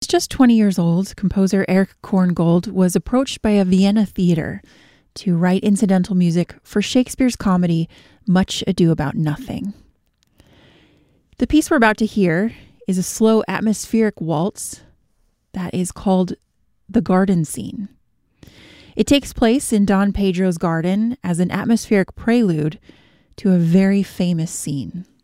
was just 20 years old, composer Erich Korngold was approached by a Vienna theater to write incidental music for Shakespeare's comedy Much Ado About Nothing. The piece we're about to hear is a slow atmospheric waltz that is called The Garden Scene. It takes place in Don Pedro's garden as an atmospheric prelude to a very famous scene.